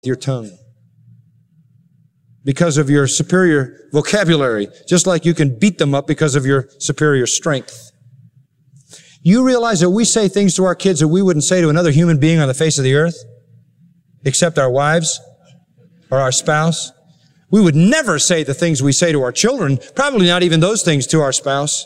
your tongue because of your superior vocabulary, just like you can beat them up because of your superior strength. You realize that we say things to our kids that we wouldn't say to another human being on the face of the earth, except our wives or our spouse? We would never say the things we say to our children, probably not even those things to our spouse.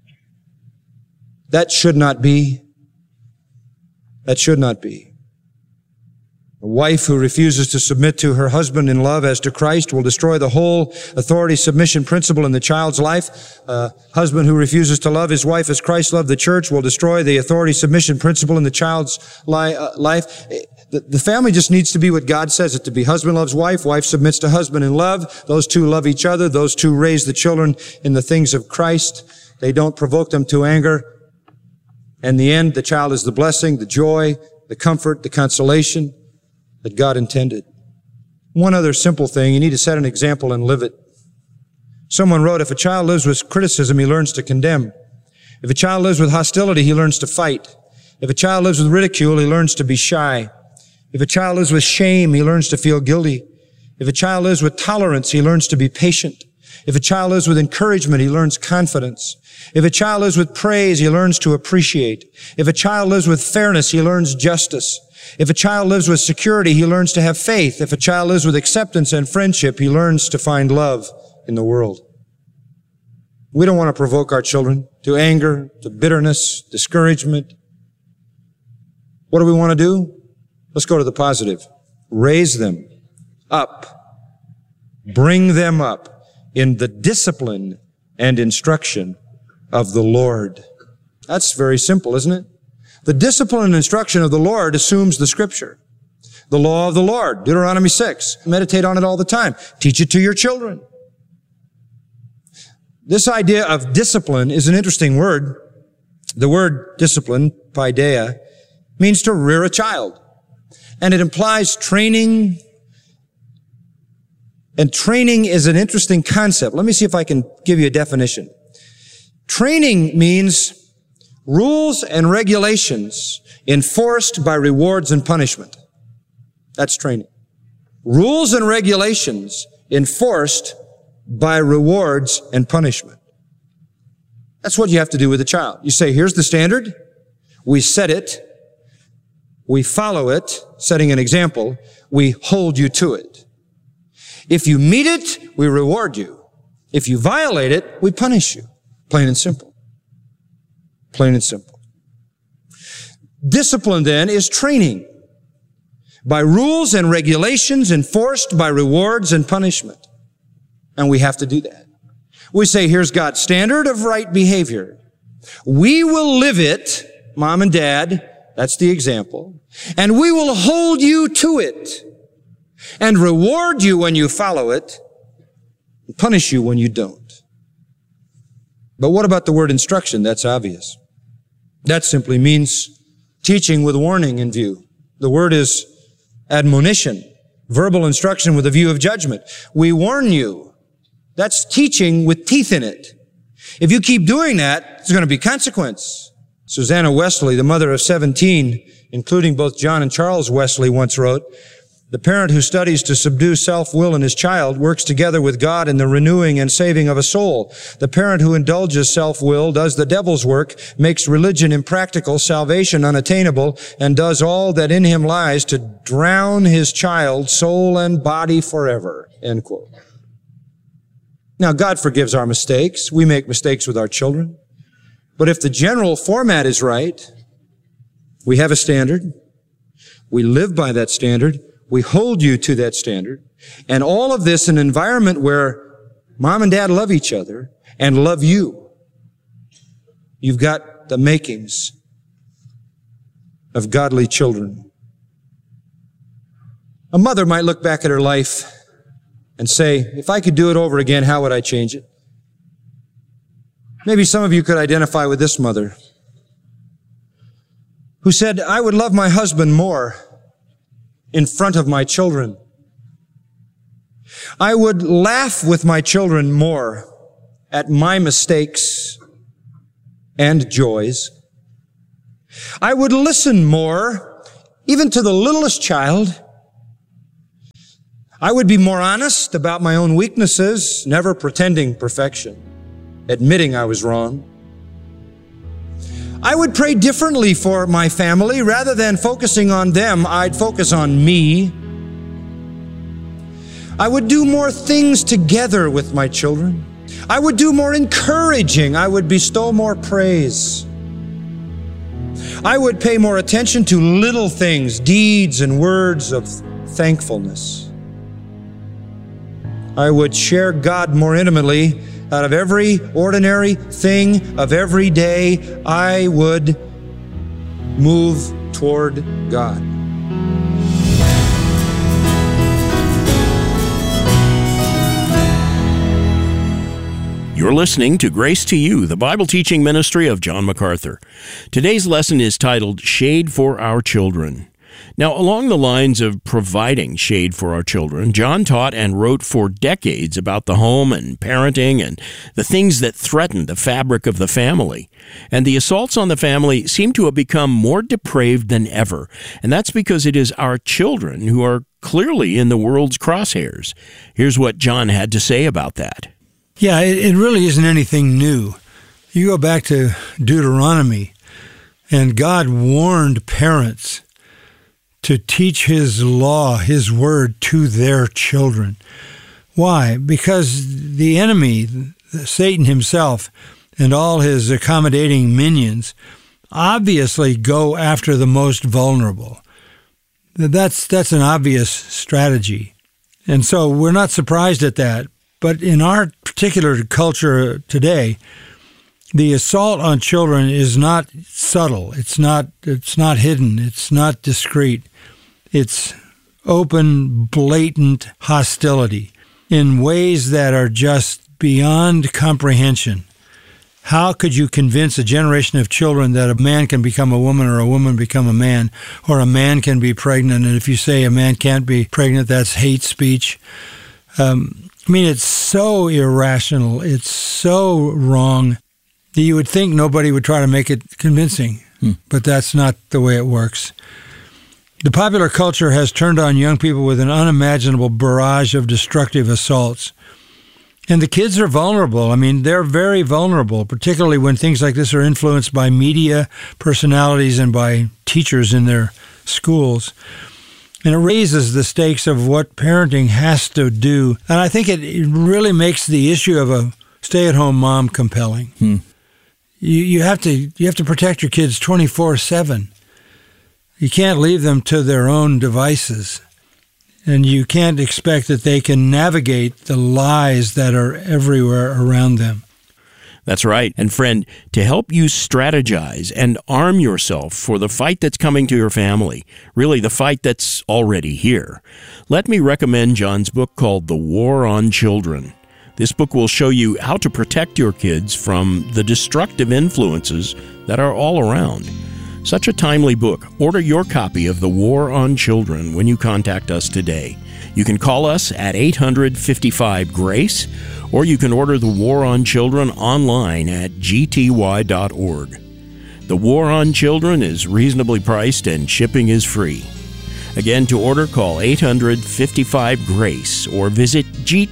That should not be. That should not be. A wife who refuses to submit to her husband in love as to Christ will destroy the whole authority submission principle in the child's life. A husband who refuses to love his wife as Christ loved the church will destroy the authority submission principle in the child's life. The family just needs to be what God says it to be. Husband loves wife, wife submits to husband in love. Those two love each other. Those two raise the children in the things of Christ. They don't provoke them to anger. In the end, the child is the blessing, the joy, the comfort, the consolation that God intended. One other simple thing, you need to set an example and live it. Someone wrote, if a child lives with criticism, he learns to condemn. If a child lives with hostility, he learns to fight. If a child lives with ridicule, he learns to be shy. If a child lives with shame, he learns to feel guilty. If a child lives with tolerance, he learns to be patient. If a child lives with encouragement, he learns confidence. If a child lives with praise, he learns to appreciate. If a child lives with fairness, he learns justice. If a child lives with security, he learns to have faith. If a child lives with acceptance and friendship, he learns to find love in the world. We don't want to provoke our children to anger, to bitterness, discouragement. What do we want to do? Let's go to the positive. Raise them up. Bring them up in the discipline and instruction of the Lord. That's very simple, isn't it? The discipline and instruction of the Lord assumes the Scripture. The law of the Lord, Deuteronomy 6. Meditate on it all the time. Teach it to your children. This idea of discipline is an interesting word. The word discipline, paideia, means to rear a child. And it implies training. And training is an interesting concept. Let me see if I can give you a definition. Training means rules and regulations enforced by rewards and punishment. That's training. Rules and regulations enforced by rewards and punishment. That's what you have to do with a child. You say, here's the standard. We set it. We follow it, setting an example. We hold you to it. If you meet it, we reward you. If you violate it, we punish you. Plain and simple. Plain and simple. Discipline, then, is training by rules and regulations enforced by rewards and punishment. And we have to do that. We say, here's God's standard of right behavior. We will live it, mom and dad, that's the example, and we will hold you to it and reward you when you follow it and punish you when you don't. But what about the word instruction? That's obvious. That simply means teaching with warning in view. The word is admonition, verbal instruction with a view of judgment. We warn you. That's teaching with teeth in it. If you keep doing that, there's going to be consequence. Susanna Wesley, the mother of 17, including both John and Charles Wesley, once wrote, the parent who studies to subdue self-will in his child works together with God in the renewing and saving of a soul. The parent who indulges self-will does the devil's work, makes religion impractical, salvation unattainable, and does all that in him lies to drown his child, soul and body forever. End quote. Now, God forgives our mistakes. We make mistakes with our children. But if the general format is right, we have a standard. We live by that standard. We hold you to that standard. And all of this in an environment where mom and dad love each other and love you. You've got the makings of godly children. A mother might look back at her life and say, if I could do it over again, how would I change it? Maybe some of you could identify with this mother who said, I would love my husband more in front of my children. I would laugh with my children more at my mistakes and joys. I would listen more, even to the littlest child, I would be more honest about my own weaknesses, never pretending perfection, admitting I was wrong. I would pray differently for my family. Rather than focusing on them, I'd focus on me. I would do more things together with my children. I would do more encouraging. I would bestow more praise. I would pay more attention to little things, deeds and words of thankfulness. I would share God more intimately. Out of every ordinary thing of every day, I would move toward God. You're listening to Grace to You, the Bible teaching ministry of John MacArthur. Today's lesson is titled Shade for Our Children. Now, along the lines of providing shade for our children, John taught and wrote for decades about the home and parenting and the things that threaten the fabric of the family. And the assaults on the family seem to have become more depraved than ever. And that's because it is our children who are clearly in the world's crosshairs. Here's what John had to say about that. Yeah, it really isn't anything new. You go back to Deuteronomy, and God warned parents to teach His law, His word, to their children. Why? Because the enemy, Satan himself, and all his accommodating minions obviously go after the most vulnerable. That's an obvious strategy. And so we're not surprised at that. But in our particular culture today, the assault on children is not subtle. It's not hidden. It's not discreet. It's open, blatant hostility in ways that are just beyond comprehension. How could you convince a generation of children that a man can become a woman or a woman become a man, or a man can be pregnant, and if you say a man can't be pregnant, that's hate speech? It's so irrational. It's so wrong that you would think nobody would try to make it convincing, but that's not the way it works. The popular culture has turned on young people with an unimaginable barrage of destructive assaults. And the kids are vulnerable. They're very vulnerable, particularly when things like this are influenced by media personalities and by teachers in their schools. And it raises the stakes of what parenting has to do. And I think it really makes the issue of a stay-at-home mom compelling. You have to protect your kids 24/7. You can't leave them to their own devices. And you can't expect that they can navigate the lies that are everywhere around them. That's right. And friend, to help you strategize and arm yourself for the fight that's coming to your family, really the fight that's already here, let me recommend John's book called The War on Children. This book will show you how to protect your kids from the destructive influences that are all around. Such a timely book. Order your copy of The War on Children when you contact us today. You can call us at 800-55-GRACE, or you can order The War on Children online at gty.org. The War on Children is reasonably priced and shipping is free. Again, to order, call 800-55-GRACE or visit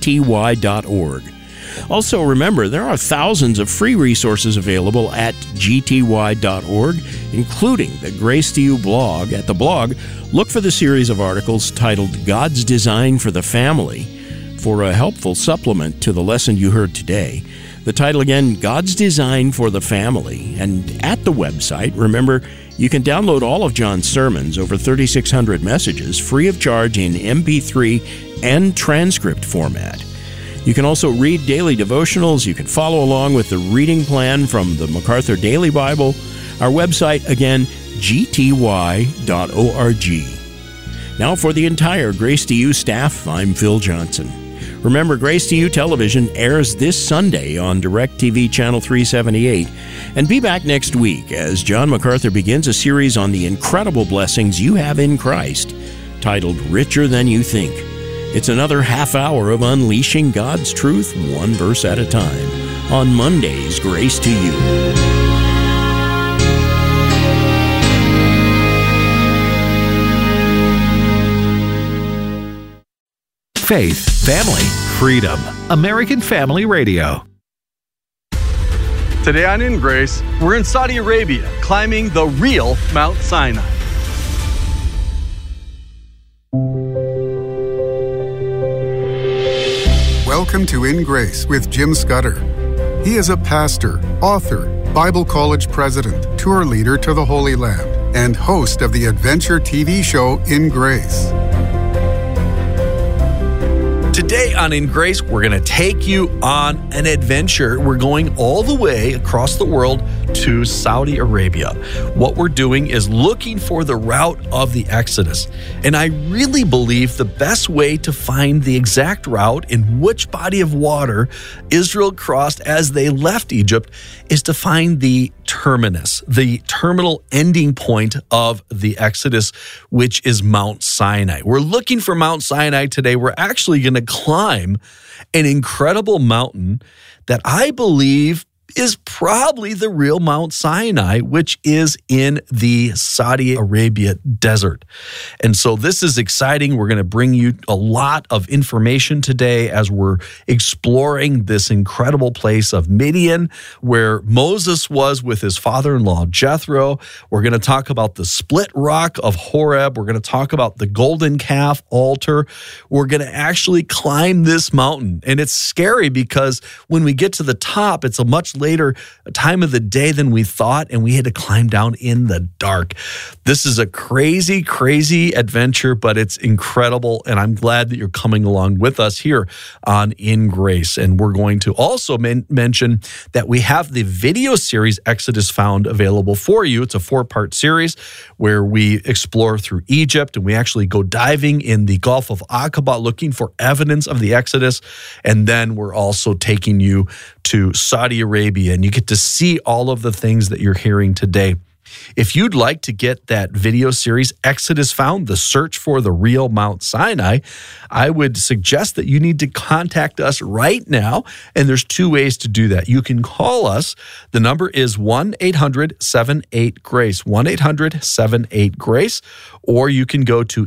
gty.org. Also, remember, there are thousands of free resources available at gty.org, including the Grace to You blog. At the blog, look for the series of articles titled God's Design for the Family for a helpful supplement to the lesson you heard today. The title again, God's Design for the Family. And at the website, remember, you can download all of John's sermons, over 3,600 messages, free of charge in MP3 and transcript format. You can also read daily devotionals. You can follow along with the reading plan from the MacArthur Daily Bible. Our website, again, gty.org. Now for the entire Grace to You staff, I'm Phil Johnson. Remember, Grace to You Television airs this Sunday on DirecTV Channel 378. And be back next week as John MacArthur begins a series on the incredible blessings you have in Christ, titled Richer Than You Think. It's another half hour of unleashing God's truth one verse at a time on Monday's Grace to You. Faith, family, freedom. American Family Radio. Today on In Grace, we're in Saudi Arabia, climbing the real Mount Sinai. Welcome to In Grace with Jim Scudder. He is a pastor, author, Bible college president, tour leader to the Holy Land, and host of the adventure TV show In Grace. Today on In Grace, we're going to take you on an adventure. We're going all the way across the world to Saudi Arabia. What we're doing is looking for the route of the Exodus. And I really believe the best way to find the exact route in which body of water Israel crossed as they left Egypt is to find the terminus, the terminal ending point of the Exodus, which is Mount Sinai. We're looking for Mount Sinai today. We're actually going to climb an incredible mountain that I believe is probably the real Mount Sinai, which is in the Saudi Arabia desert. And so this is exciting. We're going to bring you a lot of information today as we're exploring this incredible place of Midian, where Moses was with his father-in-law, Jethro. We're going to talk about the split rock of Horeb. We're going to talk about the golden calf altar. We're going to actually climb this mountain. And it's scary because when we get to the top, it's a much later time of the day than we thought, and we had to climb down in the dark. This is a crazy, crazy adventure, but it's incredible, and I'm glad that you're coming along with us here on In Grace. And we're going to also mention that we have the video series Exodus Found available for you. It's a 4-part series where we explore through Egypt, and we actually go diving in the Gulf of Aqaba looking for evidence of the Exodus, and then we're also taking you to Saudi Arabia, and you get to see all of the things that you're hearing today. If you'd like to get that video series, Exodus Found, the search for the real Mount Sinai, I would suggest that you need to contact us right now, and there's 2 ways to do that. You can call us. The number is 1-800-78-GRACE, 1-800-78-GRACE, or you can go to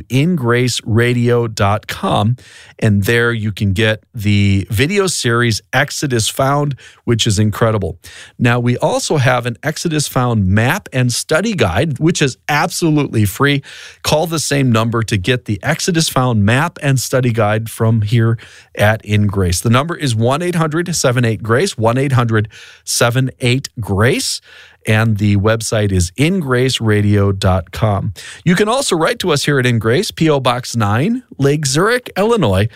ingraceradio.com, and there you can get the video series Exodus Found, which is incredible. Now, we also have an Exodus Found map and study guide, which is absolutely free. Call the same number to get the Exodus Found map and study guide from here at In Grace. The number is 1-800-78-GRACE, 1-800-78-GRACE. And the website is ingraceradio.com. You can also write to us here at In Grace, P.O. Box 9, Lake Zurich, Illinois,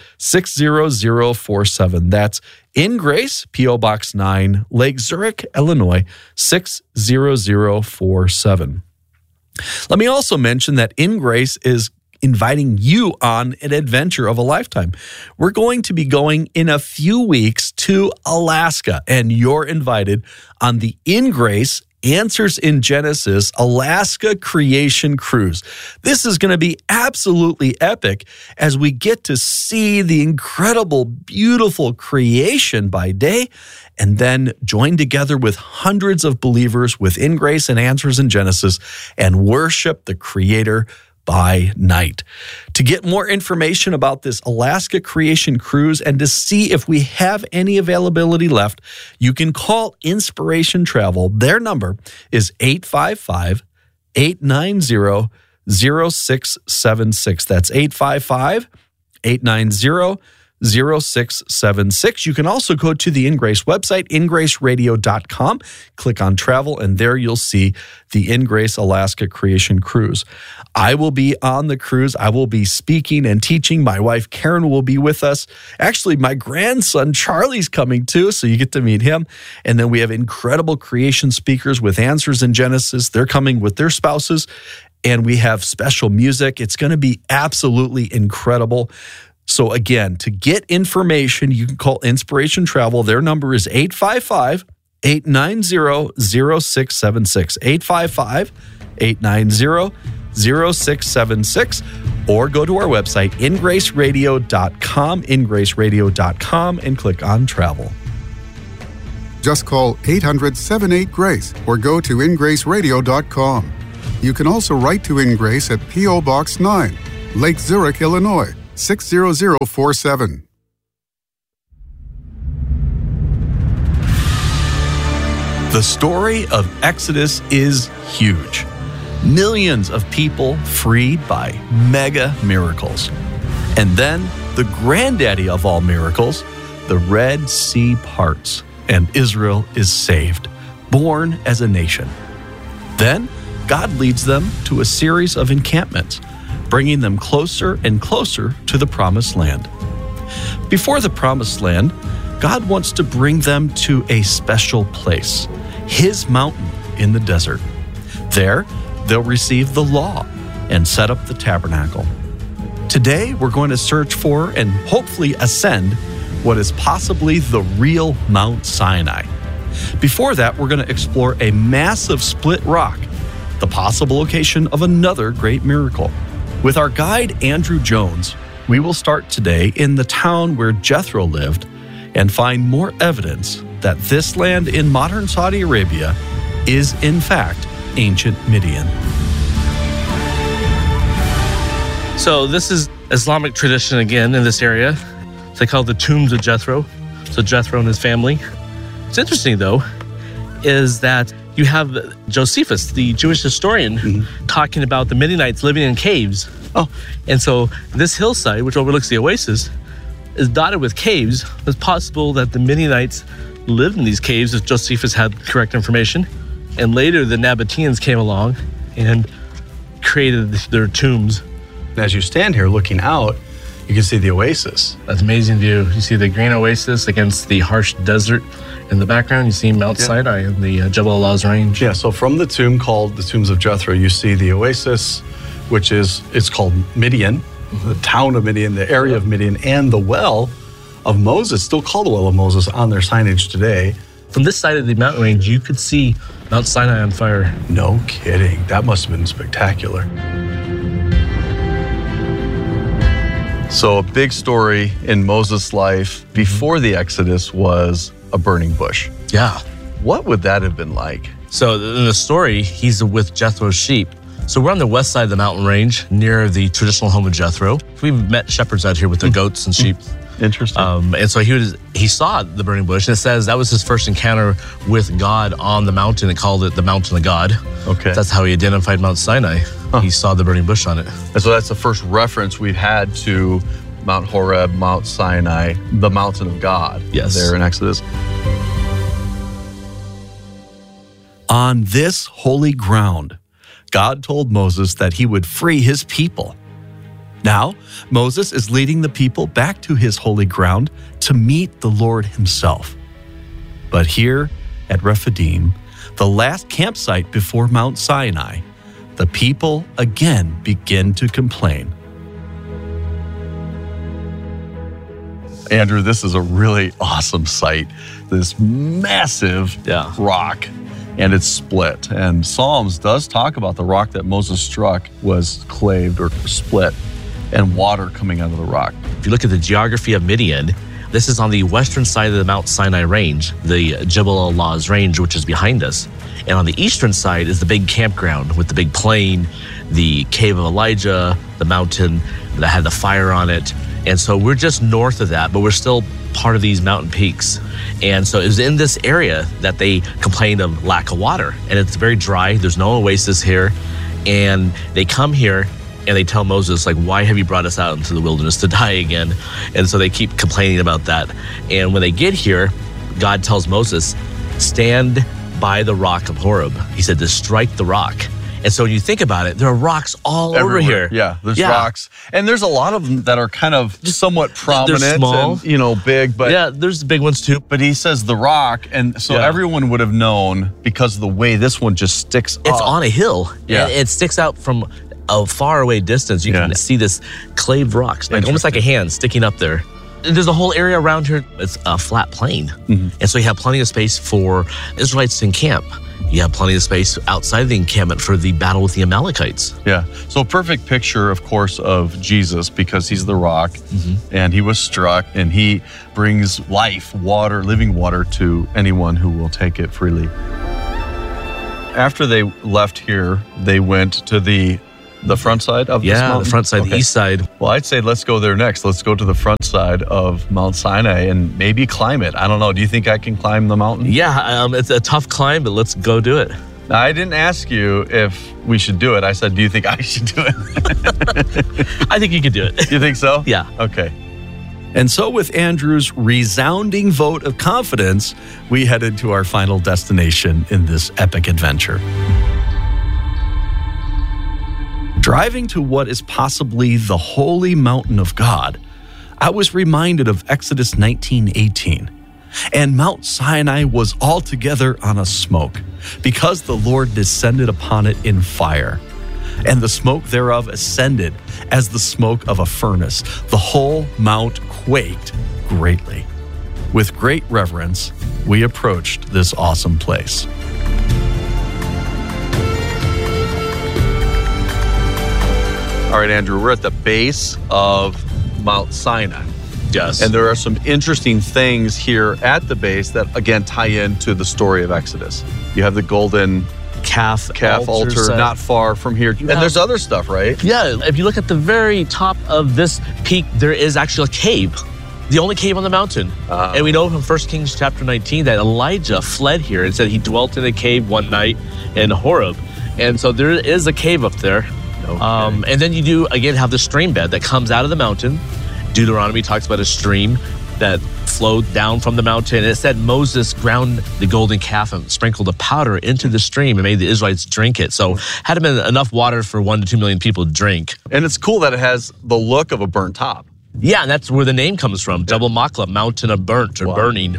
60047. That's In Grace, P.O. Box 9, Lake Zurich, Illinois, 60047. Let me also mention that In Grace is inviting you on an adventure of a lifetime. We're going to be going in a few weeks to Alaska, and you're invited on the In Grace Answers in Genesis Alaska Creation Cruise. This is going to be absolutely epic as we get to see the incredible, beautiful creation by day, and then join together with hundreds of believers within Grace and Answers in Genesis and worship the Creator by night. To get more information about this Alaska Creation Cruise and to see if we have any availability left, you can call Inspiration Travel. Their number is 855-890-0676. That's 855-890-0676. You can also go to the In Grace website, ingraceradio.com, click on travel, and there you'll see the In Grace Alaska Creation Cruise. I will be on the cruise. I will be speaking and teaching. My wife, Karen, will be with us. Actually, my grandson, Charlie's coming too, so you get to meet him. And then we have incredible creation speakers with Answers in Genesis. They're coming with their spouses, and we have special music. It's going to be absolutely incredible. So again, to get information, you can call Inspiration Travel. Their number is 855-890-0676, 855-890-0676, or go to our website, ingraceradio.com, ingraceradio.com, and click on travel. Just call 800-78-GRACE or go to ingraceradio.com. You can also write to In Grace at P.O. Box 9, Lake Zurich, Illinois, 888-600-47. The story of Exodus is huge. Millions of people freed by mega miracles. And then the granddaddy of all miracles, the Red Sea parts, and Israel is saved, born as a nation. Then God leads them to a series of encampments, bringing them closer and closer to the Promised Land. Before the Promised Land, God wants to bring them to a special place, His mountain in the desert. There, they'll receive the law and set up the tabernacle. Today, we're going to search for and hopefully ascend what is possibly the real Mount Sinai. Before that, we're going to explore a massive split rock, the possible location of another great miracle. With our guide, Andrew Jones, we will start today in the town where Jethro lived and find more evidence that this land in modern Saudi Arabia is, in fact, ancient Midian. So this is Islamic tradition again in this area. They call it the tombs of Jethro. So Jethro and his family. What's interesting, though, is that you have Josephus, the Jewish historian, talking about the Midianites living in caves. Oh. And so this hillside, which overlooks the oasis, is dotted with caves. It's possible that the Midianites lived in these caves if Josephus had correct information. And later the Nabateans came along and created their tombs. As you stand here looking out, you can see the oasis. That's an amazing view. You see the green oasis against the harsh desert. In the background, you see Mount Sinai in the Jebel Allah's range. Yeah, so from the tomb called the Tombs of Jethro, you see the oasis, which it's called Midian, the town of Midian, the area of Midian, and the well of Moses, still called the Well of Moses, on their signage today. From this side of the mountain range, you could see Mount Sinai on fire. No kidding. That must have been spectacular. So a big story in Moses' life before the Exodus was a burning bush. Yeah. What would that have been like? So in the story, he's with Jethro's sheep. So we're on the west side of the mountain range near the traditional home of Jethro. We've met shepherds out here with their goats and sheep. Interesting. And so he saw the burning bush, and it says that was his first encounter with God on the mountain. It called it the mountain of God. Okay. That's how he identified Mount Sinai. He saw the burning bush on it. And so that's the first reference we've had to Mount Horeb, Mount Sinai, the mountain of God. Yes. There in Exodus. On this holy ground, God told Moses that he would free his people. Now, Moses is leading the people back to his holy ground to meet the Lord himself. But here at Rephidim, the last campsite before Mount Sinai, the people again begin to complain. Andrew, this is a really awesome site. This massive rock, and it's split. And Psalms does talk about the rock that Moses struck was claved or split, and water coming out of the rock. If you look at the geography of Midian, this is on the western side of the Mount Sinai range, the Jebel Allah's range, which is behind us. And on the eastern side is the big campground with the big plain, the cave of Elijah, the mountain that had the fire on it. And so we're just north of that, but we're still part of these mountain peaks. And so it was in this area that they complained of lack of water. And it's very dry. There's no oasis here. And they come here and they tell Moses, like, why have you brought us out into the wilderness to die again? And so they keep complaining about that. And when they get here, God tells Moses, stand by the rock of Horeb. He said to strike the rock. And so when you think about it, there are rocks all over here. Yeah, there's rocks. And there's a lot of them that are kind of somewhat prominent. They're small. And, big. But yeah, there's the big ones too. But he says the rock, and so everyone would have known because of the way this one just sticks up. It's on a hill. Yeah. And it sticks out from a far away distance. You can see this claved rocks, like almost like a hand sticking up there. And there's a whole area around here. It's a flat plain. And so you have plenty of space for Israelites to encamp. You have plenty of space outside of the encampment for the battle with the Amalekites. Yeah. So a perfect picture, of course, of Jesus, because he's the rock and he was struck and he brings life, water, living water to anyone who will take it freely. After they left here, they went to the The front side of this Yeah, mountain? the front side, the east side. Well, I'd say let's go there next. Let's go to the front side of Mount Sinai and maybe climb it. I don't know. Do you think I can climb the mountain? Yeah, it's a tough climb, but let's go do it. Now, I didn't ask you if we should do it. I said, do you think I should do it? I think you can do it. You think so? Yeah. Okay. And so with Andrew's resounding vote of confidence, we headed to our final destination in this epic adventure. Driving to what is possibly the holy mountain of God, I was reminded of Exodus 19:18. And Mount Sinai was altogether on a smoke, because the Lord descended upon it in fire. And the smoke thereof ascended as the smoke of a furnace. The whole mount quaked greatly. With great reverence, we approached this awesome place. All right, Andrew, we're at the base of Mount Sinai. Yes. And there are some interesting things here at the base that, again, tie into the story of Exodus. You have the golden calf altar site. not far from here. And there's other stuff, right? Yeah, if you look at the very top of this peak, there is actually a cave. The only cave on the mountain. And we know from 1 Kings chapter 19 that Elijah fled here and said he dwelt in a cave one night in Horeb. And so there is a cave up there. Okay. And then you do, again, have the stream bed that comes out of the mountain. Deuteronomy talks about a stream that flowed down from the mountain. It said Moses ground the golden calf and sprinkled the powder into the stream and made the Israelites drink it. So had been enough water for 1 to 2 million people to drink. And it's cool that it has the look of a burnt top. Yeah, and that's where the name comes from. Jabal Machla, mountain of burnt or burning.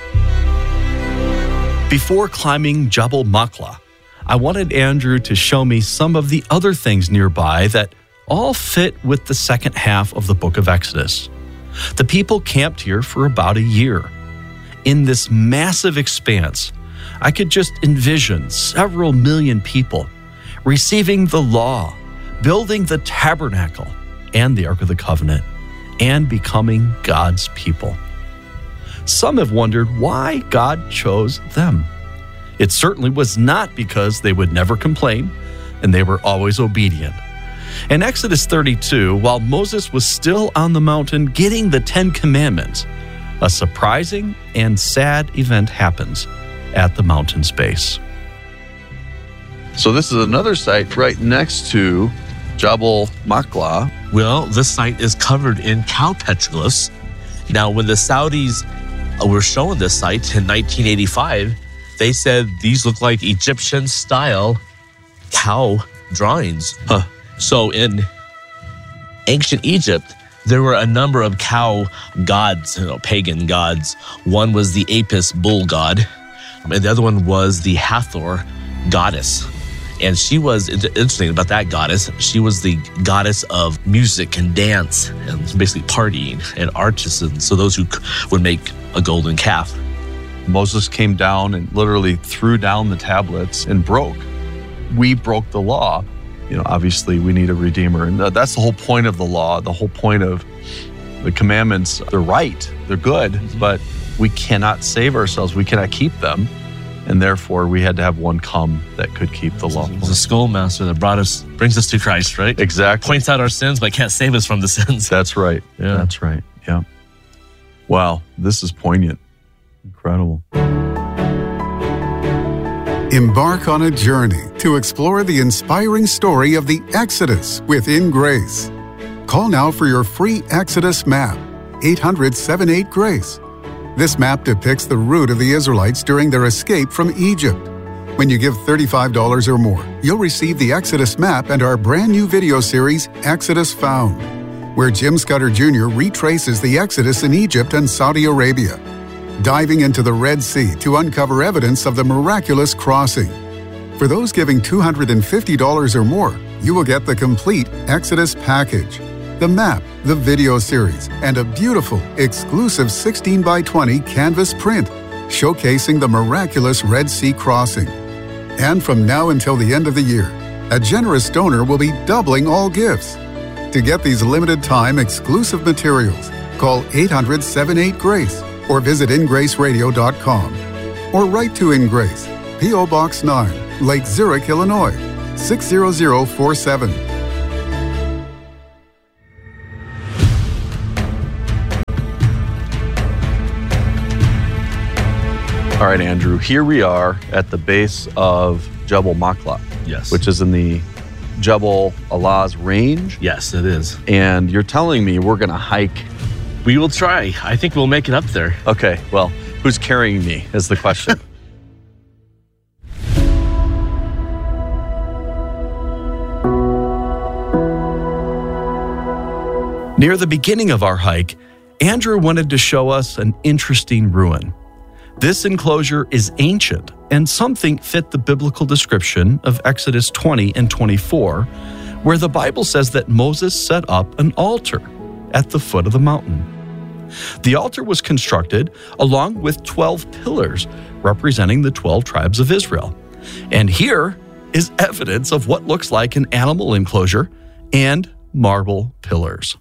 Before climbing Jabal Machla, I wanted Andrew to show me some of the other things nearby that all fit with the second half of the book of Exodus. The people camped here for about a year. In this massive expanse, I could just envision several million people receiving the law, building the tabernacle and the Ark of the Covenant, and becoming God's people. Some have wondered why God chose them. It certainly was not because they would never complain and they were always obedient. In Exodus 32, while Moses was still on the mountain getting the 10 Commandments, a surprising and sad event happens at the mountain's base. So this is another site right next to Jabal Machla. Well, this site is covered in cow petroglyphs. Now, when the Saudis were showing this site in 1985, they said these look like Egyptian-style cow drawings. So in ancient Egypt, there were a number of cow gods, pagan gods. One was the Apis bull god, and the other one was the Hathor goddess. And she was, interesting about that goddess, she was the goddess of music and dance and basically partying and artisans, so those who would make a golden calf. Moses came down and literally threw down the tablets and broke. We broke the law. Obviously we need a redeemer. And that's the whole point of the law. The whole point of the commandments, they're right, they're good, but we cannot save ourselves. We cannot keep them. And therefore we had to have one come that could keep the law. It's a schoolmaster that brings us to Christ, right? Exactly. Points out our sins, but can't save us from the sins. That's right. Yeah. That's right. Yeah. Wow. This is poignant. Incredible. Embark on a journey to explore the inspiring story of the Exodus within Grace. Call now for your free Exodus map, 800-78-GRACE. This map depicts the route of the Israelites during their escape from Egypt. When you give $35 or more, you'll receive the Exodus map and our brand new video series, Exodus Found, where Jim Scudder Jr. retraces the Exodus in Egypt and Saudi Arabia, diving into the Red Sea to uncover evidence of the miraculous crossing. For those giving $250 or more, you will get the complete Exodus package, the map, the video series, and a beautiful, exclusive 16x20 canvas print showcasing the miraculous Red Sea crossing. And from now until the end of the year, a generous donor will be doubling all gifts. To get these limited-time exclusive materials, call 800-78-GRACE or visit ingraceradio.com. Or write to In Grace, P.O. Box 9, Lake Zurich, Illinois, 60047. All right, Andrew, here we are at the base of Jebel Makla. Yes. Which is in the Jebel Alaz range. Yes, it is. And you're telling me we're going to hike. We will try. I think we'll make it up there. Okay, well, who's carrying me is the question. Near the beginning of our hike, Andrew wanted to show us an interesting ruin. This enclosure is ancient, and some think fit the biblical description of Exodus 20 and 24, where the Bible says that Moses set up an altar at the foot of the mountain. The altar was constructed along with 12 pillars representing the 12 tribes of Israel. And here is evidence of what looks like an animal enclosure and marble pillars.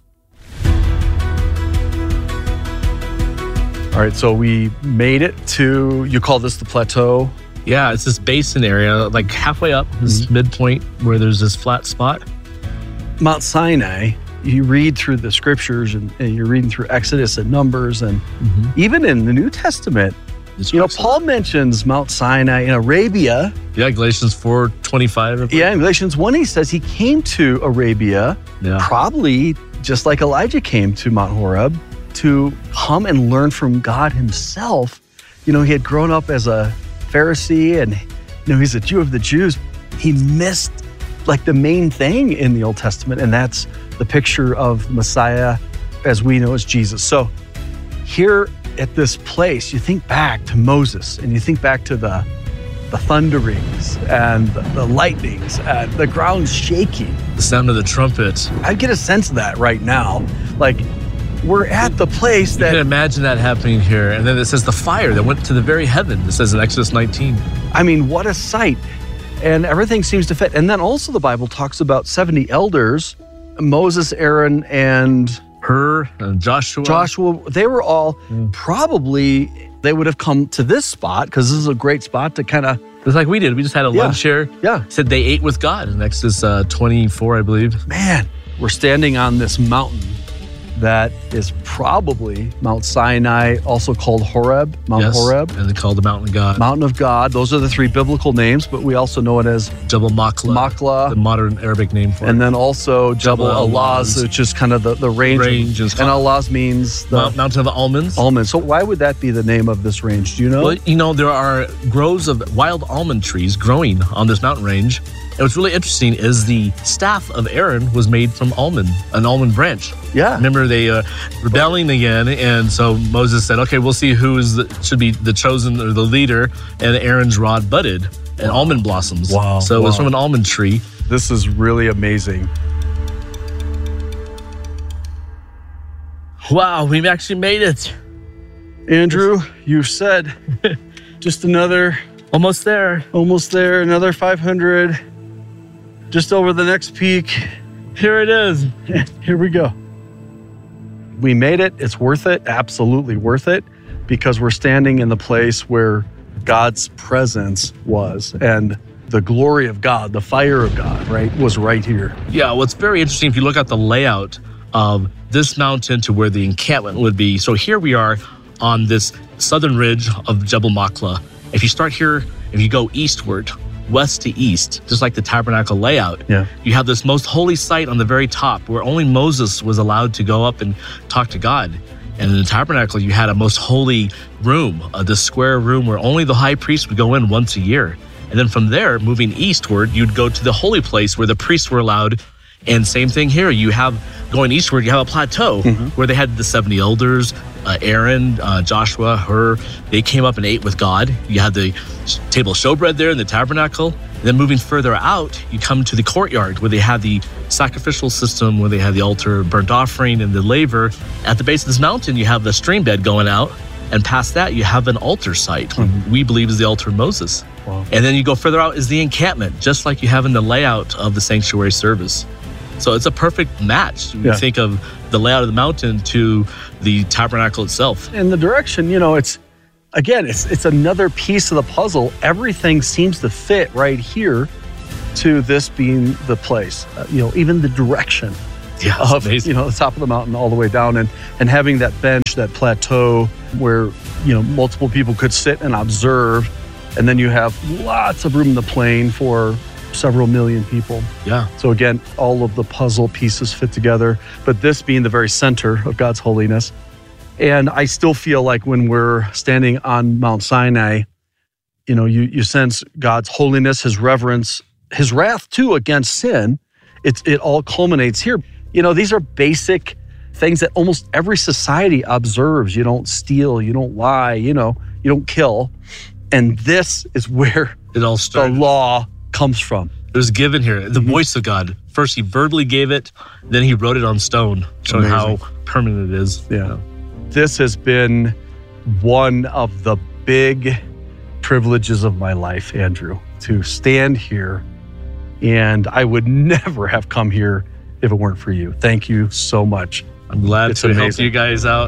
All right, so we made it to, you call this the plateau? Yeah, it's this basin area, like halfway up, this midpoint where there's this flat spot. Mount Sinai, you read through the scriptures and you're reading through Exodus and Numbers, and even in the New Testament, Paul mentions Mount Sinai in Arabia. Yeah, Galatians 4:25. Yeah, in Galatians 1, he says he came to Arabia, probably just like Elijah came to Mount Horeb, to come and learn from God himself. He had grown up as a Pharisee and, he's a Jew of the Jews. He missed like the main thing in the Old Testament, and that's the picture of Messiah as we know as Jesus. So here at this place, you think back to Moses and you think back to the thunderings and the lightnings and the ground shaking. The sound of the trumpet. I get a sense of that right now. Like, we're at the place that... You can imagine that happening here. And then it says the fire that went to the very heaven. It says in Exodus 19. I mean, what a sight. And everything seems to fit. And then also the Bible talks about 70 elders, Moses, Aaron, and... Hur and Joshua. They were all probably... They would have come to this spot because this is a great spot to kind of... It's like we did. We just had a lunch here. Yeah. Said they ate with God in Exodus 24, I believe. Man, we're standing on this mountain that is probably Mount Sinai, also called Horeb, Mount Horeb. And they call the Mountain of God. Mountain of God. Those are the three biblical names, but we also know it as Jebel Makla, the modern Arabic name for it. And then also Jebel Alaz, which is kind of the range. And Alaz means the Mountain of Almonds. Almonds. So why would that be the name of this range? Do you know? Well, there are groves of wild almond trees growing on this mountain range. And what's really interesting is the staff of Aaron was made from an almond branch. Yeah. Remember, they rebelling again, and so Moses said, okay, we'll see who should be the chosen or the leader, and Aaron's rod budded and almond blossoms. Wow. So it was from an almond tree. This is really amazing. Wow, we've actually made it. Andrew, you said just another... Almost there, another 500. Just over the next peak. Here it is. Here we go. We made it. It's worth it. Absolutely worth it. Because we're standing in the place where God's presence was. And the glory of God, the fire of God, right, was right here. Yeah, what's very interesting, if you look at the layout of this mountain to where the encampment would be. So here we are on this southern ridge of Jebel Makla. If you start here, if you go eastward, west to east, just like the tabernacle layout, you have this most holy site on the very top where only Moses was allowed to go up and talk to God. And in the tabernacle, you had a most holy room, this square room where only the high priest would go in once a year. And then from there, moving eastward, you'd go to the holy place where the priests were allowed. And same thing here, you have, going eastward, you have a plateau where they had the 70 elders, Aaron, Joshua, Hur, they came up and ate with God. You had the table of showbread there in the tabernacle. And then moving further out, you come to the courtyard where they had the sacrificial system, where they had the altar, burnt offering, and the laver. At the base of this mountain, you have the stream bed going out. And past that, you have an altar site, we believe is the altar of Moses. Wow. And then you go further out is the encampment, just like you have in the layout of the sanctuary service. So it's a perfect match. You think of the layout of the mountain to the tabernacle itself. And the direction, it's another piece of the puzzle. Everything seems to fit right here to this being the place. Even the direction of, the top of the mountain all the way down and having that bench, that plateau where multiple people could sit and observe. And then you have lots of room in the plane for several million people. Yeah. So again, all of the puzzle pieces fit together, but this being the very center of God's holiness. And I still feel like when we're standing on Mount Sinai, you sense God's holiness, his reverence, his wrath too against sin. It all culminates here. These are basic things that almost every society observes. You don't steal, you don't lie, you don't kill. And this is where it all started. The law comes from. It was given here, the voice of God. First, he verbally gave it, then he wrote it on stone, showing how permanent it is. Yeah. This has been one of the big privileges of my life, Andrew, to stand here. And I would never have come here if it weren't for you. Thank you so much. I'm glad to help you guys out.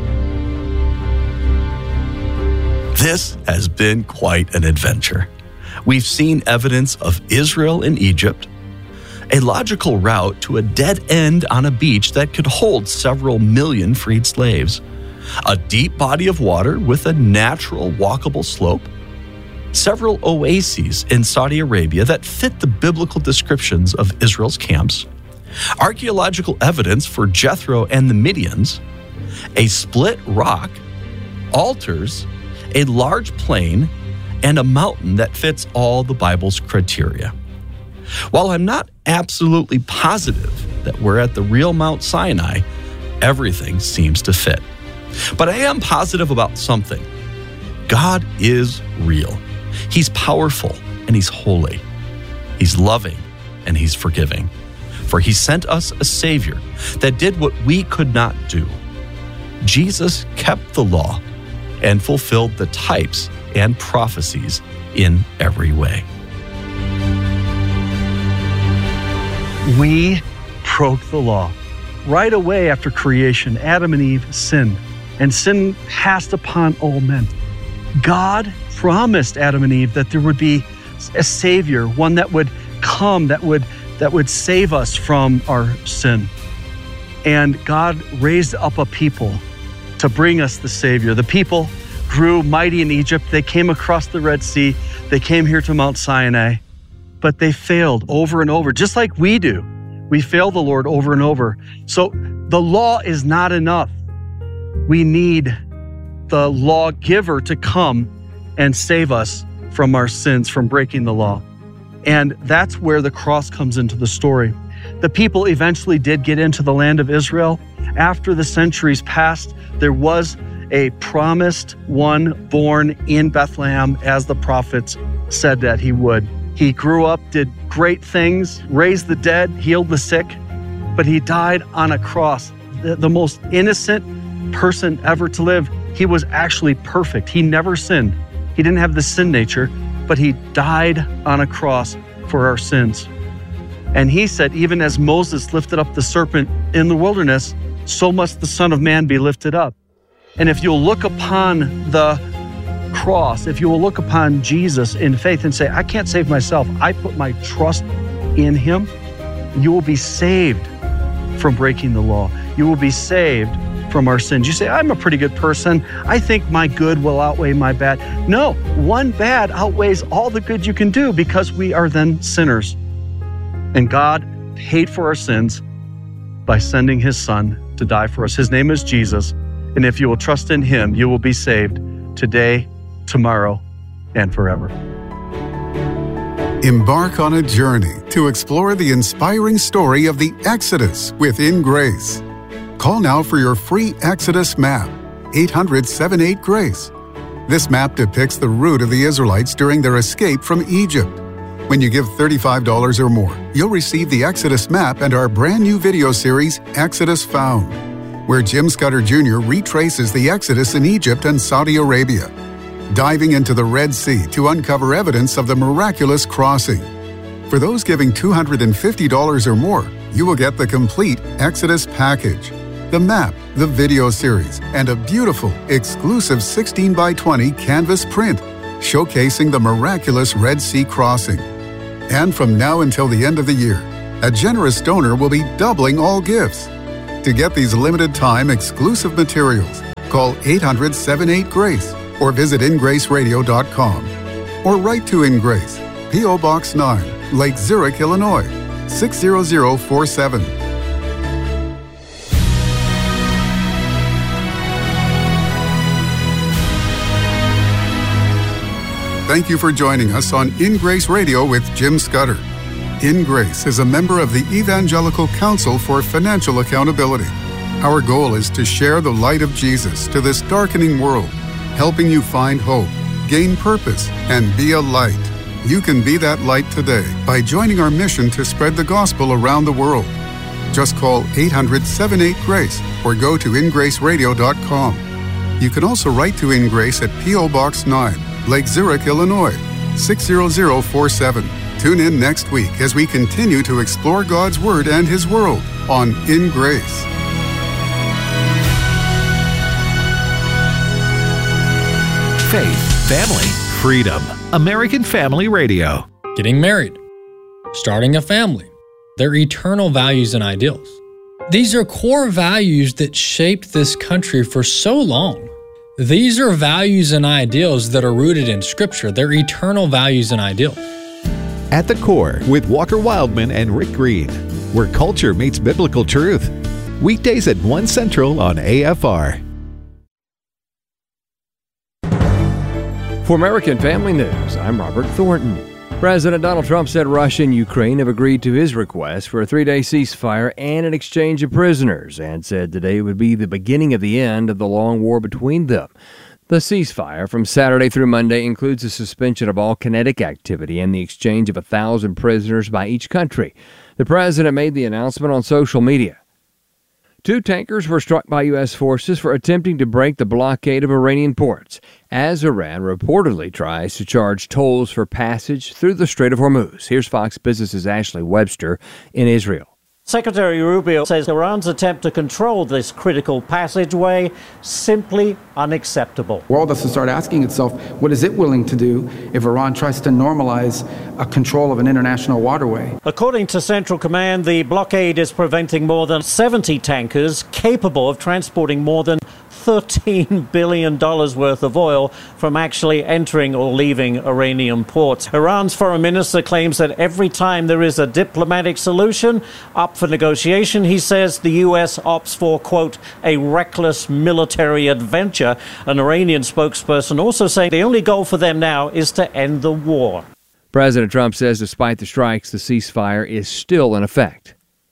This has been quite an adventure. We've seen evidence of Israel in Egypt, a logical route to a dead end on a beach that could hold several million freed slaves, a deep body of water with a natural walkable slope, several oases in Saudi Arabia that fit the biblical descriptions of Israel's camps, archaeological evidence for Jethro and the Midians, a split rock, altars, a large plain, and a mountain that fits all the Bible's criteria. While I'm not absolutely positive that we're at the real Mount Sinai, everything seems to fit. But I am positive about something. God is real. He's powerful and he's holy. He's loving and he's forgiving. For he sent us a Savior that did what we could not do. Jesus kept the law and fulfilled the types and prophecies in every way. We broke the law. Right away after creation, Adam and Eve sinned, and sin passed upon all men. God promised Adam and Eve that there would be a Savior, one that would come, that would save us from our sin. And God raised up a people to bring us the Savior. The people grew mighty in Egypt. They came across the Red Sea. They came here to Mount Sinai, but they failed over and over, just like we do. We fail the Lord over and over. So the law is not enough. We need the lawgiver to come and save us from our sins, from breaking the law. And that's where the cross comes into the story. The people eventually did get into the land of Israel. After the centuries passed, there was a promised one born in Bethlehem, as the prophets said that he would. He grew up, did great things, raised the dead, healed the sick, but he died on a cross. The most innocent person ever to live. He was actually perfect. He never sinned. He didn't have the sin nature, but he died on a cross for our sins. And he said, even as Moses lifted up the serpent in the wilderness, so must the Son of Man be lifted up. And if you'll look upon the cross, if you will look upon Jesus in faith and say, I can't save myself, I put my trust in him, you will be saved from breaking the law. You will be saved from our sins. You say, I'm a pretty good person. I think my good will outweigh my bad. No, one bad outweighs all the good you can do, because we are then sinners. And God paid for our sins by sending his Son to die for us. His name is Jesus. And if you will trust in him, you will be saved today, tomorrow, and forever. Embark on a journey to explore the inspiring story of the Exodus within Grace. Call now for your free Exodus map, 800-78-GRACE. This map depicts the route of the Israelites during their escape from Egypt. When you give $35 or more, you'll receive the Exodus map and our brand new video series, Exodus Found, where Jim Scudder Jr. retraces the Exodus in Egypt and Saudi Arabia, diving into the Red Sea to uncover evidence of the miraculous crossing. For those giving $250 or more, you will get the complete Exodus package, the map, the video series, and a beautiful, exclusive 16x20 canvas print showcasing the miraculous Red Sea crossing. And from now until the end of the year, a generous donor will be doubling all gifts. To get these limited time exclusive materials, Call 800-78-GRACE or visit ingraceradio.com. Or write to In Grace, P.O. Box 9, Lake Zurich, Illinois, 60047. Thank you for joining us on In Grace Radio with Jim Scudder. In Grace is a member of the Evangelical Council for Financial Accountability. Our goal is to share the light of Jesus to this darkening world, helping you find hope, gain purpose, and be a light. You can be that light today by joining our mission to spread the gospel around the world. Just call 800-78-GRACE or go to ingraceradio.com. You can also write to In Grace at P.O. Box 9, Lake Zurich, Illinois, 60047. Tune in next week as we continue to explore God's Word and His world on In Grace. Faith, family, freedom. American Family Radio. Getting married, starting a family, their eternal values and ideals. These are core values that shaped this country for so long. These are values and ideals that are rooted in Scripture. They're eternal values and ideals. At the Core with Walker Wildman and Rick Green, where culture meets biblical truth. Weekdays at 1 Central on AFR. For American Family News, I'm Robert Thornton. President Donald Trump said Russia and Ukraine have agreed to his request for a 3-day ceasefire and an exchange of prisoners, and said today would be the beginning of the end of the long war between them. The ceasefire from Saturday through Monday includes a suspension of all kinetic activity and the exchange of 1,000 prisoners by each country. The president made the announcement on social media. 2 tankers were struck by U.S. forces for attempting to break the blockade of Iranian ports, as Iran reportedly tries to charge tolls for passage through the Strait of Hormuz. Here's Fox Business's Ashley Webster in Israel. Secretary Rubio says Iran's attempt to control this critical passageway simply unacceptable. The world has to start asking itself, what is it willing to do if Iran tries to normalize a control of an international waterway? According to Central Command, the blockade is preventing more than 70 tankers capable of transporting more than $13 billion worth of oil from actually entering or leaving Iranian ports. Iran's foreign minister claims that every time there is a diplomatic solution up for negotiation, he says the U.S. opts for, quote, a reckless military adventure. An Iranian spokesperson also saying the only goal for them now is to end the war. President Trump says despite the strikes, the ceasefire is still in effect.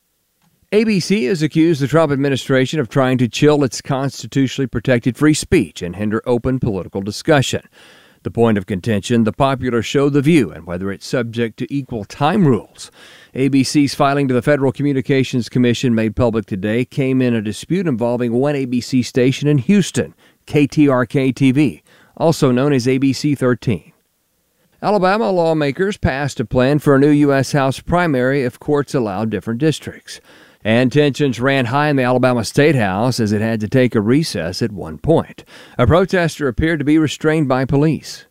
ABC has accused the Trump administration of trying to chill its constitutionally protected free speech and hinder open political discussion. The point of contention, the popular show The View and whether it's subject to equal time rules. ABC's filing to the Federal Communications Commission made public today came in a dispute involving one ABC station in Houston, KTRK-TV, also known as ABC 13. Alabama lawmakers passed a plan for a new U.S. House primary if courts allow different districts. And tensions ran high in the Alabama State House as it had to take a recess at one point. A protester appeared to be restrained by police.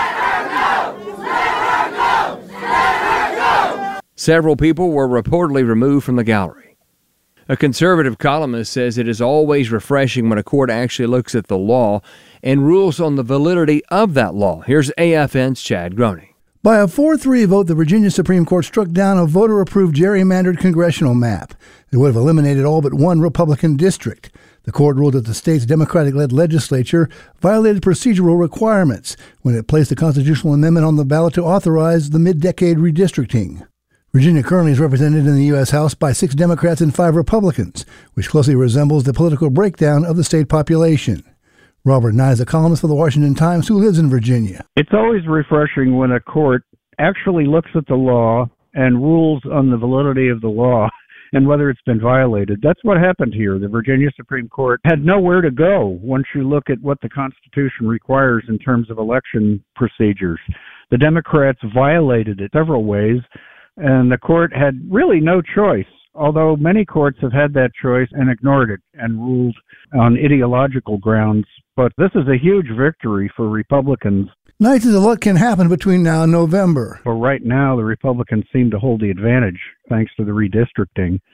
Several people were reportedly removed from the gallery. A conservative columnist says it is always refreshing when a court actually looks at the law and rules on the validity of that law. Here's AFN's Chad Groening. By a 4-3 vote, the Virginia Supreme Court struck down a voter-approved gerrymandered congressional map that would have eliminated all but one Republican district. The court ruled that the state's Democratic-led legislature violated procedural requirements when it placed a constitutional amendment on the ballot to authorize the mid-decade redistricting. Virginia currently is represented in the U.S. House by 6 Democrats and 5 Republicans, which closely resembles the political breakdown of the state population. Robert Nye is a columnist for the Washington Times who lives in Virginia. It's always refreshing when a court actually looks at the law and rules on the validity of the law and whether it's been violated. That's what happened here. The Virginia Supreme Court had nowhere to go once you look at what the Constitution requires in terms of election procedures. The Democrats violated it several ways, and the court had really no choice, although many courts have had that choice and ignored it and ruled on ideological grounds. But this is a huge victory for Republicans. Knight says a lot can happen between now and November. But right now, the Republicans seem to hold the advantage thanks to the redistricting.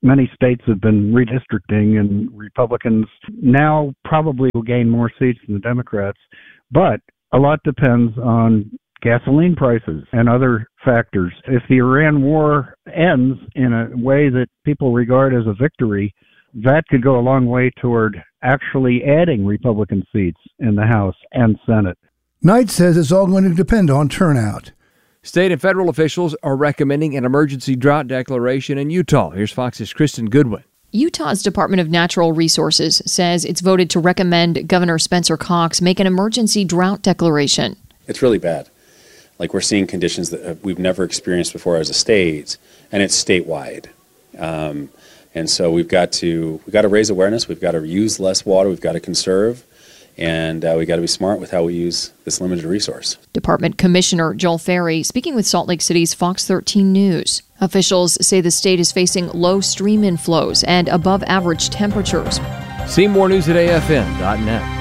Many states have been redistricting, and Republicans now probably will gain more seats than the Democrats. But a lot depends on gasoline prices and other factors. If the Iran war ends in a way that people regard as a victory, that could go a long way toward actually adding Republican seats in the House and Senate. Knight says it's all going to depend on turnout. State and federal officials are recommending an emergency drought declaration in Utah. Here's Fox's Kristen Goodwin. Utah's Department of Natural Resources says it's voted to recommend Governor Spencer Cox make an emergency drought declaration. It's really bad. Like, we're seeing conditions that we've never experienced before as a state, and it's statewide. And so we've got to raise awareness. We've got to use less water. We've got to conserve. And we got to be smart with how we use this limited resource. Department Commissioner Joel Ferry speaking with Salt Lake City's Fox 13 News. Officials say the state is facing low stream inflows and above average temperatures. See more news at afn.net.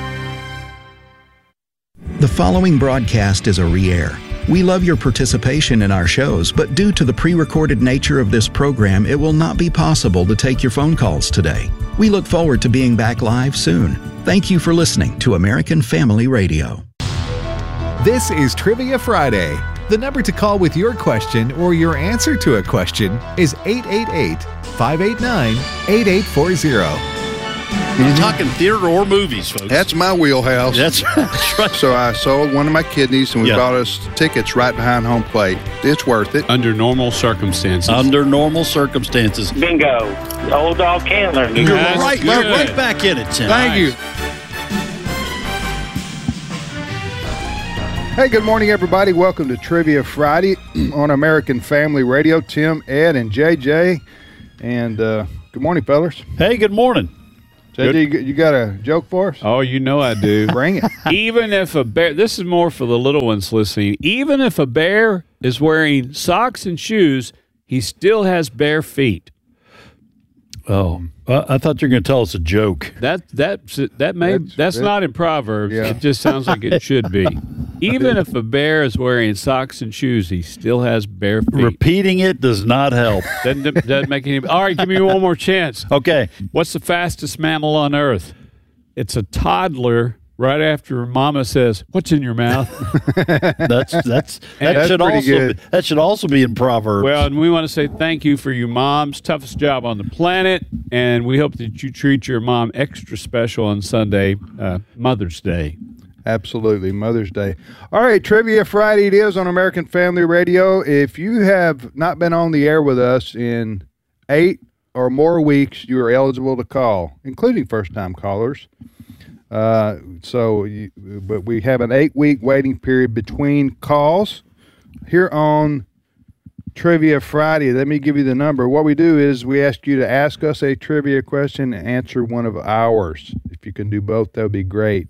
The following broadcast is a re-air. We love your participation in our shows, but due to the pre-recorded nature of this program, it will not be possible to take your phone calls today. We look forward to being back live soon. Thank you for listening to American Family Radio. This is Trivia Friday. The number to call with your question or your answer to a question is 888-589-8840. We're talking theater or movies, folks. That's my wheelhouse. That's right. So I sold one of my kidneys, and we bought us tickets right behind home plate. It's worth it. Under normal circumstances. Under normal circumstances. Bingo. Old dog Candler. You're right back in it, Tim. Thank you. Hey, good morning, everybody. Welcome to Trivia Friday on American Family Radio. Tim, Ed, and JJ. And good morning, fellas. Hey, good morning. JJ, you got a joke for us? Oh, you know I do. Bring it. Even if a bear, this is more for the little ones listening, even if a bear is wearing socks and shoes, he still has bare feet. Oh, I thought you were going to tell us a joke. That's not in Proverbs. Yeah. It just sounds like it should be. Even if a bear is wearing socks and shoes, he still has bare feet. Repeating it does not help. Doesn't make any. All right, give me one more chance. Okay. What's the fastest mammal on Earth? It's a toddler. Right after Mama says, "What's in your mouth?" That should also be in Proverbs. Well, and we want to say thank you for your mom's toughest job on the planet, and we hope that you treat your mom extra special on Sunday, Mother's Day. Absolutely, Mother's Day. All right, Trivia Friday it is on American Family Radio. If you have not been on the air with us in 8 or more weeks, you are eligible to call, including first-time callers. But we have an 8-week waiting period between calls here on Trivia Friday. Let me give you the number. What we do is we ask you to ask us a trivia question and answer one of ours. If you can do both, that would be great.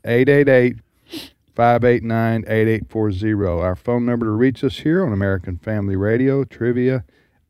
888-589-8840. Our phone number to reach us here on American Family Radio, Trivia,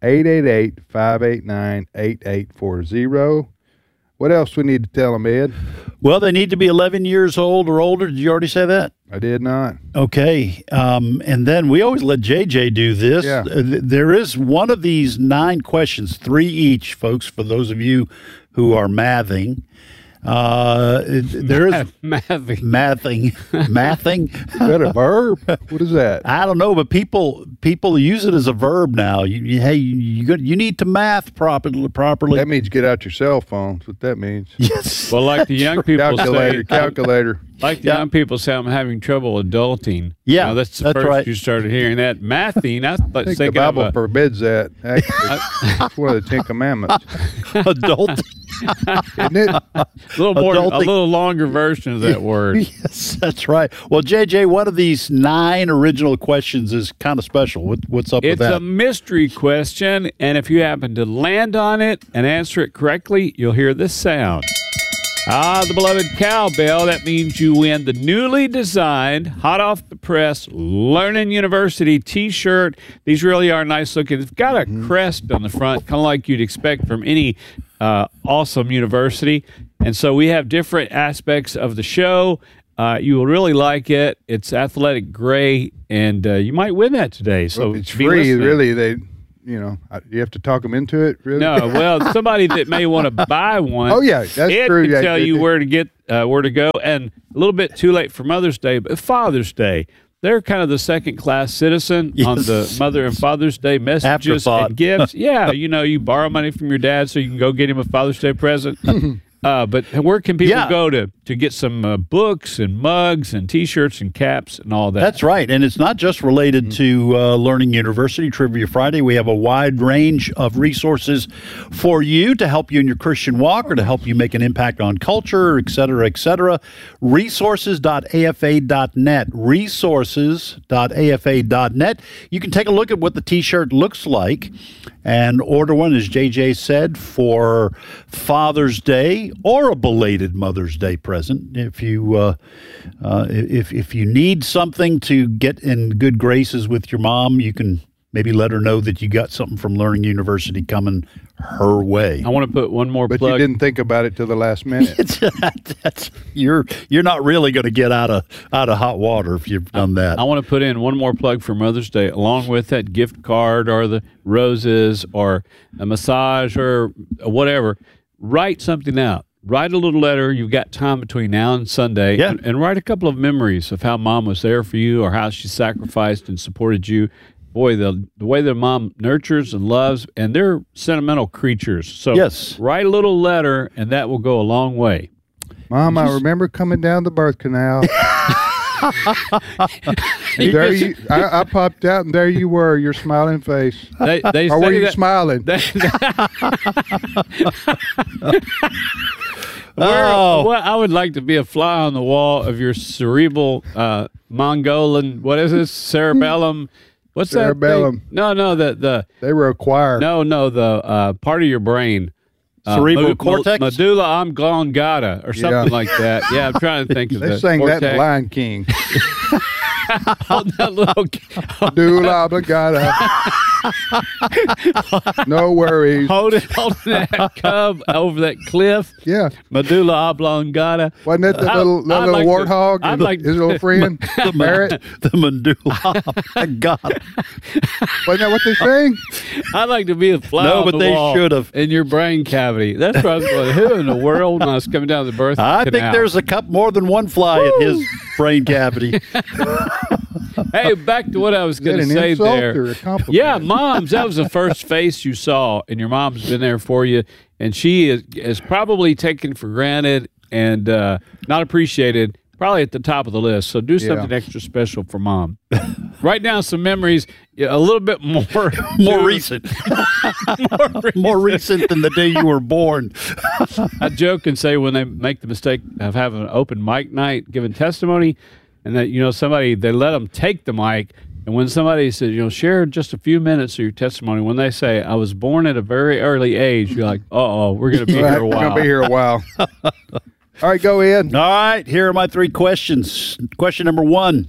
888-589-8840. What else we need to tell them, Ed? Well, they need to be 11 years old or older. Did you already say that? I did not. Okay. And then we always let JJ do this. Yeah. There is one of these 9 questions, 3 each, folks, for those of you who are mathing. There is mathing. Is that a verb? What is that? I don't know, but people use it as a verb now. You need to math properly. That means get out your cell phone. That's what that means. Yes. Well, like the young people say, calculator. Like the young people say, I'm having trouble adulting. Yeah, now, that's the first right. You started hearing that. Mathing, I think the Bible forbids that. Actually, it's one of the 10 Commandments. Adulting. Isn't it? A little longer version of that word. Yes, that's right. Well, JJ, one of these 9 original questions is kind of special. What's up with that? It's a mystery question, and if you happen to land on it and answer it correctly, you'll hear this sound. The beloved cowbell. That means you win the newly designed, hot off the press, Learning University T-shirt. These really are nice looking. It's got a crest on the front, kind of like you'd expect from any awesome university. And so we have different aspects of the show. You will really like it. It's athletic gray, and you might win that today. So it's free, really. you have to talk them into it. Really? No, well, somebody that may want to buy one. Oh yeah, that's true. It Yeah, can tell you where to go, and a little bit too late for Mother's Day, but Father's Day. They're kind of the second-class citizen on the Mother and Father's Day messages and gifts. Yeah, you borrow money from your dad so you can go get him a Father's Day present. But where can people go to get some books and mugs and T-shirts and caps and all that? That's right. And it's not just related to Learning University Trivia Friday. We have a wide range of resources for you to help you in your Christian walk or to help you make an impact on culture, et cetera, et cetera. Resources.afa.net. Resources.afa.net. You can take a look at what the T-shirt looks like and order one, as JJ said, for Father's Day or a belated Mother's Day present. If you if you need something to get in good graces with your mom, you can maybe let her know that you got something from Learning University coming her way. I want to put one more but plug. You didn't think about it till the last minute. You're not really going to get out of hot water if you've done that. I want to put in one more plug for Mother's Day, along with that gift card or the roses or a massage or whatever. Write something out. Write a little letter. You've got time between now and Sunday. Yeah. And write a couple of memories of how Mom was there for you or how she sacrificed and supported you. Boy, the way that Mom nurtures and loves, and they're sentimental creatures. So write a little letter, and that will go a long way. Mom, I remember coming down the birth canal. I popped out, and there you were, your smiling face. They or were you that, smiling? Well, I would like to be a fly on the wall of your cerebral Mongolian, what is this, cerebellum? What's cerebellum? That? No, the they were a choir. No, the part of your brain. Cerebral cortex? Medulla oblongata or something like that. Yeah, I'm trying to think of that. They sang cortex. that in Lion King. On that little Medulla oblongata. No worries. Holding that cub over that cliff. Yeah. Medulla oblongata. Wasn't that the little warthog and his little friend, the Barrett? The medulla oblongata. Wasn't that what they sang? I'd like to be a fly on the wall should have. in your brain cavity. That's what I was going, who in the world when I was coming down the birth I canal? think there's more than one fly in his brain cavity. Hey, back to what I was going to say there. Yeah, moms, that was the first face you saw, and your mom's been there for you, and she is probably taken for granted and not appreciated, probably at the top of the list. So do something extra special for Mom. Write down some memories, a little bit more recent. more recent than the day you were born. I joke and say when they make the mistake of having an open mic night, giving testimony, and that, somebody, they let them take the mic. And when somebody says, share just a few minutes of your testimony, when they say, I was born at a very early age, you're like, we're going to be here a while. We're going to be here a while. All right, go in. All right, here are my 3 questions. Question number 1.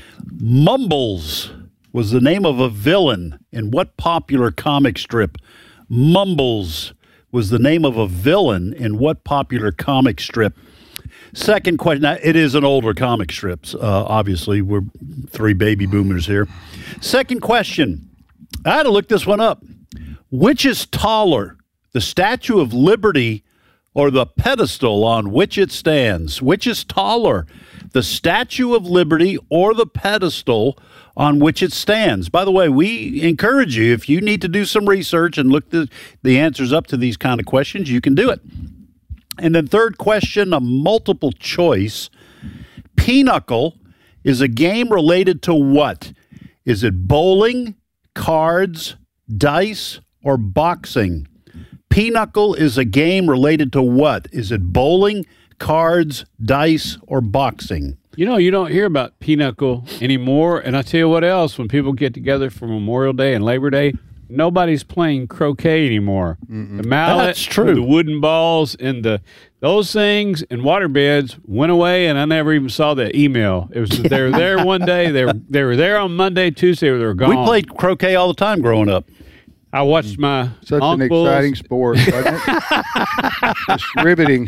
Mumbles was the name of a villain in what popular comic strip? Mumbles was the name of a villain in what popular comic strip? Second question. Now, it is an older comic strip. Obviously, we're 3 baby boomers here. Second question. I had to look this one up. Which is taller, the Statue of Liberty or the pedestal on which it stands? Which is taller, the Statue of Liberty or the pedestal on which it stands? By the way, we encourage you, if you need to do some research and look the answers up to these kind of questions, you can do it. And then third question, a multiple choice. Pinochle is a game related to what? Is it bowling, cards, dice, or boxing? Pinochle is a game related to what? Is it bowling, cards, dice, or boxing? You don't hear about Pinochle anymore. And I tell you what else, when people get together for Memorial Day and Labor Day, nobody's playing croquet anymore. The mallet, that's true. The wooden balls, and those things and water beds went away, and I never even saw that email. It was they were there one day, they were there on Monday, Tuesday, they were gone. We played croquet all the time growing up. I watched my Such an uncles. exciting sport, wasn't it? Just riveting.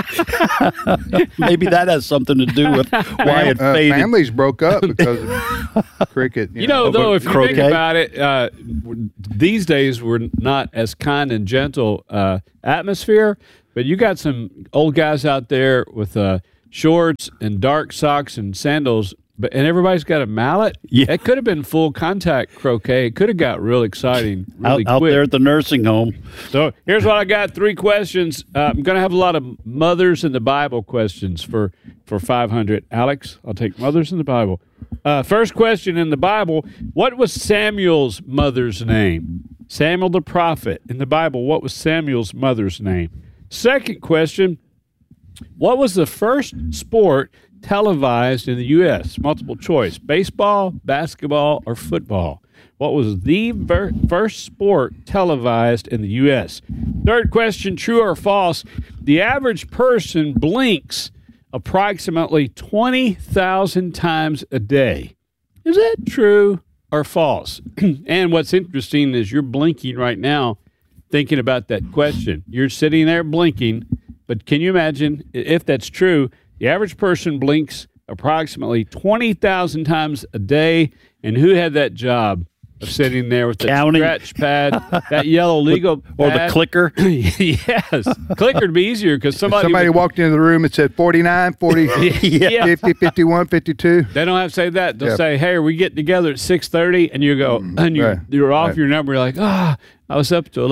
Maybe that has something to do with why it faded. Families broke up because of cricket. You know, though, if you croquet? think about it, these days we're not as kind and gentle atmosphere, but you got some old guys out there with shorts and dark socks and sandals, and everybody's got a mallet. Yeah. It could have been full contact croquet. It could have got real exciting really out quick. there at the nursing home. So here's what I got: 3 questions. I'm going to have a lot of mothers in the Bible questions for 500. Alex, I'll take mothers in the Bible. First question in the Bible: what was Samuel's mother's name? Samuel the prophet in the Bible. What was Samuel's mother's name? Second question: what was the first sport televised in the U.S.? Multiple choice: baseball, basketball, or football. What was the first sport televised in the U.S.? Third question: true or false? The average person blinks approximately 20,000 times a day. Is that true or false? And what's interesting is you're blinking right now thinking about that question. You're sitting there blinking, but can you imagine if that's true? The average person blinks approximately 20,000 times a day, and who had that job of sitting there with the scratch pad, that yellow legal pad? Or the clicker? Yes. Clicker would be easier because somebody walked into the room and said 49, 40, 50, 51, 52. They don't have to say that. They'll Yeah. say, hey, are we getting together at 6:30? And you go, and you're off your number. You're like, I was up to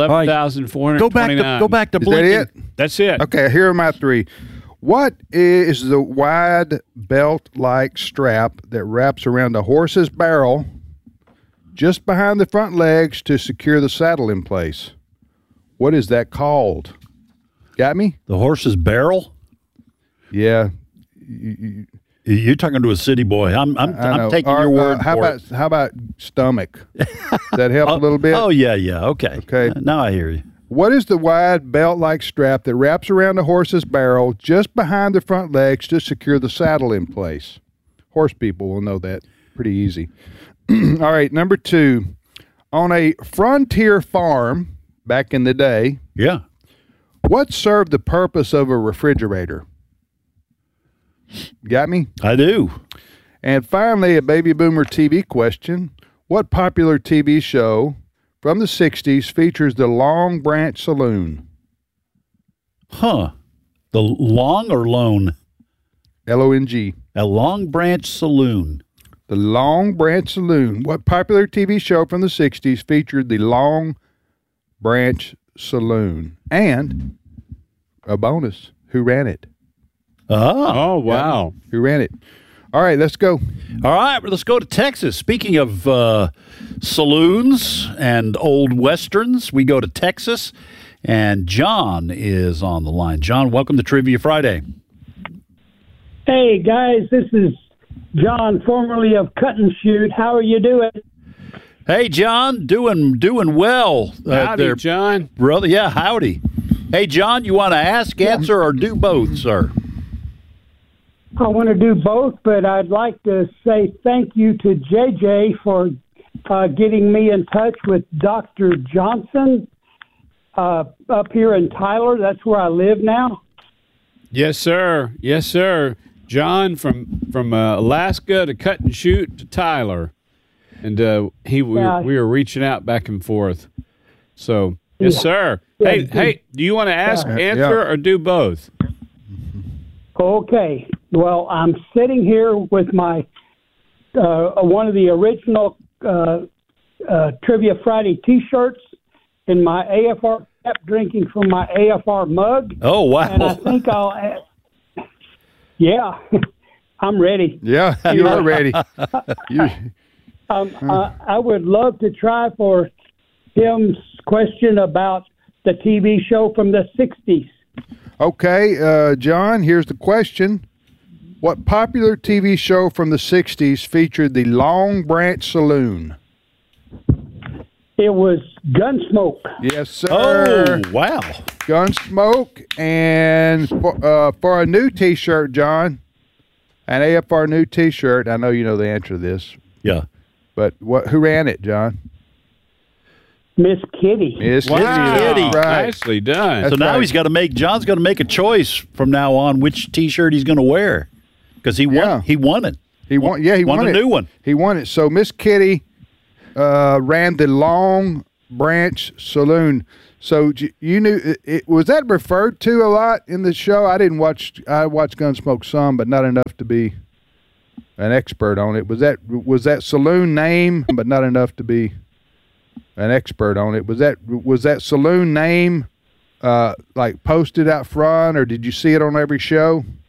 11,429. Go back to Is that blinking. it? That's it. Okay, here are my 3. What is the wide belt-like strap that wraps around a horse's barrel just behind the front legs to secure the saddle in place? What is that called? Got me? The horse's barrel? Yeah. You're talking to a city boy. I'm taking your word for it. How about stomach? Does that help a little bit? Oh, yeah. Okay. Okay. Now I hear you. What is the wide belt-like strap that wraps around a horse's barrel just behind the front legs to secure the saddle in place? Horse people will know that pretty easy. All right, number 2. On a frontier farm back in the day, what served the purpose of a refrigerator? Got me? I do. And finally, a baby boomer TV question. What popular TV show from the 60s features the Long Branch Saloon? The long or loan? L-O-N-G. A Long Branch Saloon. The Long Branch Saloon. What popular TV show from the 60s featured the Long Branch Saloon? And a bonus, who ran it? Oh, wow. Who ran it? All right, let's go. All right, well, let's go to Texas. Speaking of saloons and old westerns, we go to Texas, and John is on the line. John, welcome to Trivia Friday. Hey, guys, this is John, formerly of Cut and Shoot. How are you doing? Hey, John, doing well. Howdy, John. Brother, yeah, howdy. Hey, John, you want to ask, answer, or do both, sir? I want to do both, but I'd like to say thank you to JJ for getting me in touch with Dr. Johnson up here in Tyler. That's where I live now. Yes, sir. Yes, sir. John from Alaska to Cut and Shoot to Tyler, and we were reaching out back and forth. So yes, sir. Hey, do you want to ask, answer, or do both? Okay. Well, I'm sitting here with my one of the original Trivia Friday T-shirts in my AFR cap, drinking from my AFR mug. Oh, wow. And I think I'll... Yeah, I'm ready. Yeah, you are ready. I would love to try for Tim's question about the TV show from the 60s. Okay, John, here's the question. What popular TV show from the 60s featured the Long Branch Saloon? It was Gunsmoke. Yes, sir. Oh, wow. Gunsmoke. And for a new T-shirt, John, an AFR new T-shirt, I know you know the answer to this. Yeah. But who ran it, John? Miss Kitty. Miss Wow. Kitty. Right. Nicely done. So now John's got to make a choice from now on which T-shirt he's going to wear because he won. He won it. He won. Yeah, he won a it. new one. He won it. So Miss Kitty ran the Long Branch Saloon. So you knew was that referred to a lot in the show? I didn't watch. I watched Gunsmoke some, but not enough to be an expert on it. Was that saloon name, but not enough to be an expert on it? Was that saloon name like posted out front, or did you see it on every show?